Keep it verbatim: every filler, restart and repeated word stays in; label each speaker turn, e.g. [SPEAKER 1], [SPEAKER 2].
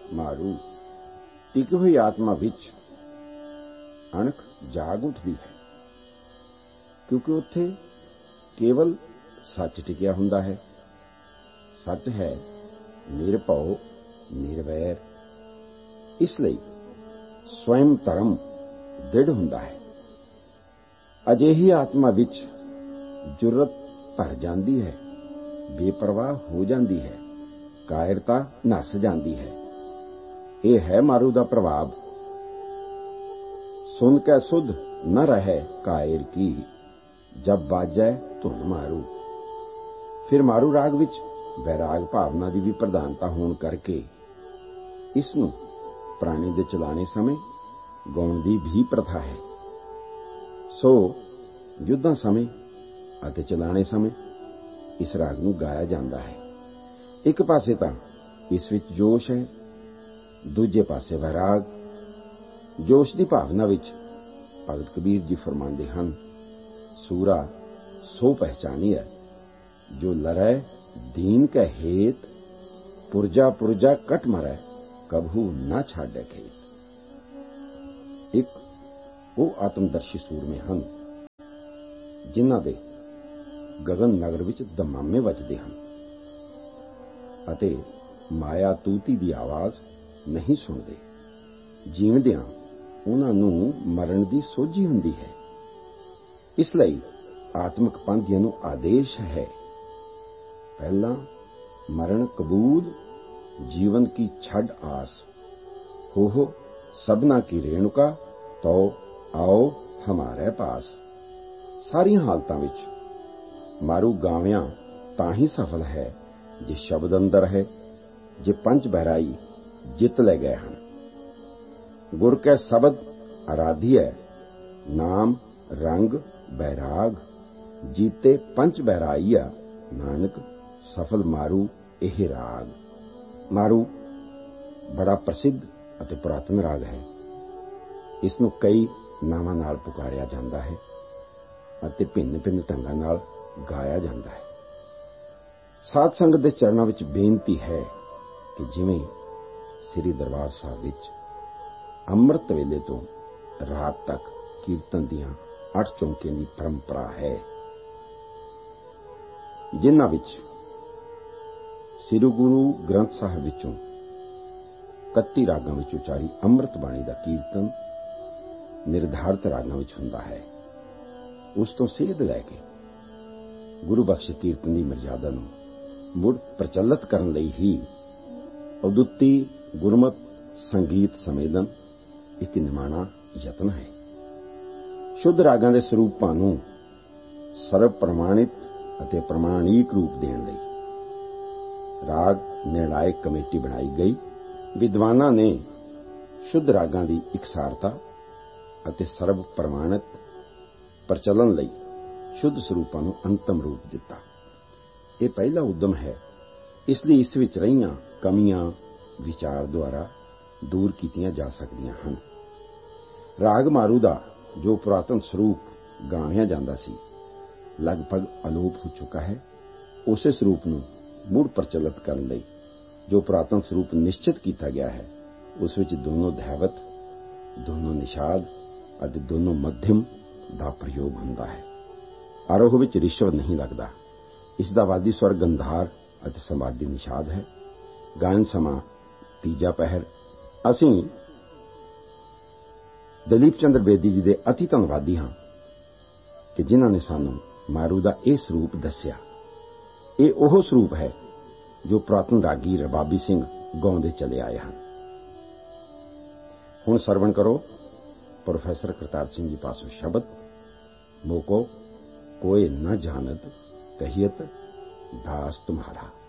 [SPEAKER 1] ਮਾਰੂ। ਟਿਕੀ ਹੋਈ ਆਤਮਾ ਵਿੱਚ ਅਣਖ ਜਾਗ ਉੱਠਦੀ ਹੈ, ਕਿਉਂਕਿ ਉੱਥੇ ਕੇਵਲ ਸੱਚ ਟਿਕਿਆ ਹੁੰਦਾ ਹੈ। ਸੱਚ ਹੈ ਨਿਰਭਉ ਨਿਰਵੈਰ। ਇਸ ਲਈ ਸਵੈਮ ਧਰਮ ਦ੍ਰਿੜ ਹੁੰਦਾ ਹੈ। ਅਜਿਹੀ ਆਤਮਾ ਵਿੱਚ ਜੁਰਤ ਭਰ ਜਾਂਦੀ ਹੈ, ਬੇਪਰਵਾਹ ਹੋ ਜਾਂਦੀ ਹੈ, ਕਾਇਰਤਾ ਨੱਸ ਜਾਂਦੀ ਹੈ। ਇਹ ਹੈ ਮਾਰੂ ਦਾ ਪ੍ਰਭਾਵ। ਸੁਨ ਕੇ ਸੁਧ ਨ ਰਹੇ ਕਾਇਰ ਕੀ, ਜਬ ਬਾਜੈ ਧੁਨ ਮਾਰੂ। ਫਿਰ ਮਾਰੂ ਰਾਗ ਵਿੱਚ ਵੈਰਾਗ ਭਾਵਨਾ ਦੀ ਵੀ ਪ੍ਰਧਾਨਤਾ ਹੋਣ ਕਰਕੇ ਇਸ ਨੂੰ ਪ੍ਰਾਣੀ ਦੇ ਚਲਾਣੇ ਸਮੇਂ ਗਾਉਣ ਦੀ ਵੀ ਪ੍ਰਥਾ ਹੈ। ਸੋ ਯੁੱਧਾਂ ਸਮੇਂ ਅਤੇ ਚਲਾਣੇ ਸਮੇਂ ਇਸ ਰਾਗ ਨੂੰ ਗਾਇਆ ਜਾਂਦਾ ਹੈ। ਇੱਕ ਪਾਸੇ ਤਾਂ ਇਸ ਵਿੱਚ ਜੋਸ਼ ਹੈ, ਦੂਜੇ ਪਾਸੇ ਵੈਰਾਗ। ਜੋਸ਼ ਦੀ ਭਾਵਨਾ ਵਿੱਚ ਭਗਤ ਕਬੀਰ ਜੀ ਫਰਮਾਉਂਦੇ ਹਨ, ਸੂਰਾ ਸੋ ਪਹਿਚਾਨੀਐ ਜੋ ਲੜੈ ਦੀਨ ਕੈ ਹੇਤ, ਪੁਰਜਾ ਪੁਰਜਾ ਕਟ ਮਰੈ ਕਭੂ ਨਾ ਛਾੜੈ ਖੇਤ। ਇੱਕ ਉਹ ਆਤਮਦਰਸ਼ੀ ਸੂਰਮੇ ਹਨ ਜਿਨ੍ਹਾਂ ਦੇ ਗਗਨ ਨਗਰ ਵਿੱਚ ਦਮਾਮੇ ਵੱਜਦੇ ਹਨ ਅਤੇ ਮਾਇਆ ਤੂਤੀ ਦੀ ਆਵਾਜ਼ ਨਹੀਂ ਸੁਣਦੇ। ਜੀਵਦਿਆਂ ਉਹਨਾਂ ਨੂੰ ਮਰਨ ਦੀ ਸੋਝੀ ਹੁੰਦੀ ਹੈ। ਇਸ ਲਈ ਆਤਮਿਕ ਪੰਥੀਆਂ ਨੂੰ ਆਦੇਸ਼ ਹੈ, ਪਹਿਲਾਂ ਮਰਨ ਕਬੂਲ, ਜੀਵਨ ਕੀ ਛੱਡ ਆਸ, ਹੋ ਹੋ ਸਭਨਾ ਕੀ ਰੇਣੁਕਾ, ਤੋ ਆਓ ਹਮਾਰੇ ਪਾਸ। ਸਾਰੀਆਂ ਹਾਲਤਾਂ ਵਿੱਚ ਮਾਰੂ ਗਾਵਿਆਂ ਤਾਂ ਹੀ ਸਫਲ ਹੈ ਜੇ ਸ਼ਬਦ ਅੰਦਰ ਹੈ, ਜੇ ਪੰਜ ਬਹਿਰਾਈ ਜਿੱਤ ਲੈ ਗਏ ਹਨ। ਗੁਰ ਕੈ ਸ਼ਬਦ ਆਰਾਧੀਐ, ਨਾਮ ਰੰਗ ਬੈਰਾਗ, ਜੀਤੇ ਪੰਜ ਬਹਿਰਾਈਆ, ਨਾਨਕ ਸਫਲ ਮਾਰੂ ਇਹ ਰਾਗ। ਮਾਰੂ ਬੜਾ ਪ੍ਰਸਿੱਧ ਅਤੇ ਪੁਰਾਤਨ ਰਾਗ ਹੈ। ਇਸ ਨੂੰ ਕਈ ਨਾਵਾਂ ਨਾਲ ਪੁਕਾਰਿਆ ਜਾਂਦਾ ਹੈ ਅਤੇ ਭਿੰਨ ਭਿੰਨ ਢੰਗਾਂ ਨਾਲ ਗਾਇਆ ਜਾਂਦਾ ਹੈ। ਸਾਧ ਸੰਗਤ ਦੇ ਚਰਨਾਂ ਵਿੱਚ ਬੇਨਤੀ ਹੈ ਕਿ ਜਿਵੇਂ ਸ੍ਰੀ ਦਰਬਾਰ ਸਾਹਿਬ ਵਿੱਚ ਅੰਮ੍ਰਿਤ ਵੇਲੇ ਤੋਂ ਰਾਤ ਤੱਕ ਕੀਰਤਨ ਦੀਆਂ ਅੱਠ ਚੌਂਕਿਆਂ ਦੀ ਪਰੰਪਰਾ ਹੈ, ਜਿਨ੍ਹਾਂ ਵਿੱਚ ਸ੍ਰੀ ਗੁਰੂ ਗ੍ਰੰਥ ਸਾਹਿਬ ਵਿੱਚੋਂ ਇਕੱਤੀ ਰਾਗਾਂ ਵਿੱਚ ਉਚਾਰੀ ਅੰਮ੍ਰਿਤ ਬਾਣੀ ਦਾ ਕੀਰਤਨ ਨਿਰਧਾਰਤ ਰਾਗਾਂ ਵਿੱਚ ਹੁੰਦਾ ਹੈ। ਉਸ ਤੋਂ ਸੇਧ ਲੈ ਕੇ ਗੁਰੂ ਬਖਸ਼ ਕੀਰਤਨ ਦੀ ਮਰਜ਼ਾਦਾ ਨੂੰ ਮੁੜ ਪ੍ਰਚਲਿਤ ਕਰਨ ਲਈ ਹੀ ਅਦੁੱਤੀ ਗੁਰਮਤ ਸੰਗੀਤ ਸੰਮੇਲਨ ਇੱਕ ਨਿਮਾਣਾ ਯਤਨ ਹੈ। ਸ਼ੁੱਧ ਰਾਗਾਂ ਦੇ ਸਰੂਪਾਂ ਨੂੰ ਸਰਵ ਪ੍ਰਮਾਣਿਤ ਅਤੇ ਪ੍ਰਮਾਣਿਕ ਰੂਪ ਦੇਣ ਲਈ ਰਾਗ ਨਿਰਣਾਇਕ ਕਮੇਟੀ ਬਣਾਈ ਗਈ। ਵਿਦਵਾਨਾਂ ਨੇ ਸ਼ੁੱਧ ਰਾਗਾਂ ਦੀ ਇਕਸਾਰਤਾ ਅਤੇ ਸਰਵ ਪ੍ਰਮਾਣਿਤ ਪ੍ਰਚਲਨ ਲਈ ਸ਼ੁੱਧ ਸਰੂਪਾਂ ਨੂੰ ਅੰਤਮ ਰੂਪ ਦਿੱਤਾ। ਇਹ ਪਹਿਲਾ ਉਦਮ ਹੈ, ਇਸ ਲਈ ਇਸ ਵਿੱਚ ਰਹੀਆਂ ਕਮੀਆਂ ਵਿਚਾਰ ਦੁਆਰਾ ਦੂਰ ਕੀਤੀਆਂ ਜਾ ਸਕਦੀਆਂ ਹਨ। ਰਾਗ ਮਾਰੂ ਦਾ ਜੋ ਪੁਰਾਤਨ ਸਰੂਪ ਗਾਇਆ ਜਾਂਦਾ ਸੀ, ਲਗਭਗ ਅਲੋਪ ਹੋ ਚੁੱਕਾ ਹੈ। ਉਸੇ ਸਰੂਪ ਨੂੰ ਮੁੜ ਪ੍ਰਚਲਿਤ ਕਰਨ ਲਈ ਜੋ ਪੁਰਾਤਨ ਸਰੂਪ ਨਿਸ਼ਚਿਤ ਕੀਤਾ ਗਿਆ ਹੈ, ਉਸ ਵਿੱਚ ਦੋਨੋਂ ਧੈਵਤ, ਦੋਨੋਂ ਨਿਸ਼ਾਦ ਅਤੇ ਦੋਨੋਂ ਮੱਧਮ ਦਾ ਪ੍ਰਯੋਗ ਹੁੰਦਾ ਹੈ। ਆਰੋਹ ਵਿੱਚ ਰਿਸ਼ਵ ਨਹੀਂ ਲੱਗਦਾ। ਇਸ ਦਾ ਵਾਦੀ ਸਵਰ ਗੰਧਾਰ ਅਤੇ ਸੰਵਾਦੀ ਨਿਸ਼ਾਦ ਹੈ। ਗਾਇਨ ਸਮਾਂ ਤੀਜਾ ਪਹਿਰ। ਅਸੀਂ ਦਲੀਪ ਚੰਦਰ ਬੇਦੀ ਜੀ ਦੇ ਅਤੀ ਧੰਨਵਾਦੀ ਹਾਂ ਕਿ ਜਿਨ੍ਹਾਂ ਨੇ ਸਾਨੂੰ ਮਾਰੂ ਦਾ ਇਹ ਸਰੂਪ ਦੱਸਿਆ। ਇਹ ਉਹ ਸਰੂਪ ਹੈ ਜੋ ਪੁਰਾਤਨ ਰਾਗੀ ਰਬਾਬੀ ਸਿੰਘ ਗਾਉਂਦੇ ਚਲੇ ਆਏ ਹਨ। ਹੁਣ ਸਰਵਣ ਕਰੋ ਪ੍ਰੋਫੈਸਰ ਕਰਤਾਰ ਸਿੰਘ ਜੀ ਪਾਸੋਂ ਸ਼ਬਦ, ਮੋਕੋ ਕੋਏ ਨ ਜਾਣਤ ਕਹੀਅਤ ਦਾਸ ਤੁਮਹਾਰਾ।